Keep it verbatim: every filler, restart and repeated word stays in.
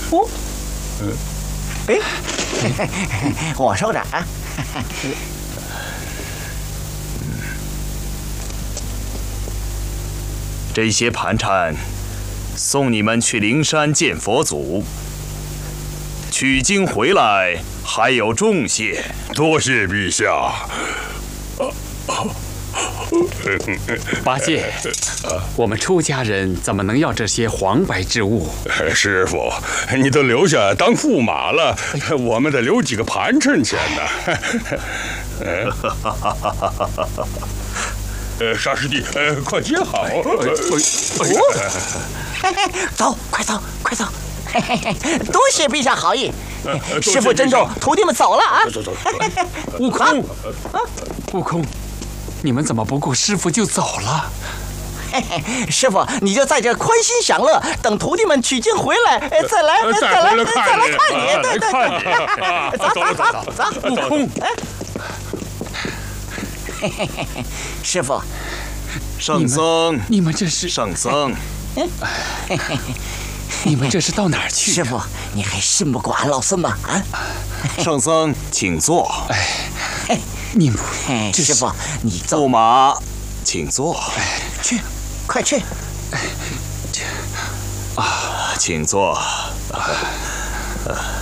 哦，嗯，哎，我收着啊。 这些盘缠送你们去灵山见佛祖，取经回来还有重谢。 多谢陛下。 八戒，我们出家人怎么能要这些黄白之物？ 师傅，你都留下当驸马了，我们得留几个盘缠钱呢。呃，沙师弟，呃，快接好！ 走，快走，快走！多谢陛下好意，师傅珍重，徒弟们走了啊！ 走走走。 悟空，悟空，你们怎么不顾师傅就走了？ 师傅，你就在这宽心享乐，等徒弟们取经回来，再来，再来，再来看你，对对对，走走走走， 悟空。 师傅， 圣僧， 你们这是圣僧， 你们这是到哪儿去？ 师傅，你还信不过俺老孙吗？啊！ 圣僧，请坐。 哎，你们， 师傅，你走。 驸马，请坐。 去，快去。 啊，请坐。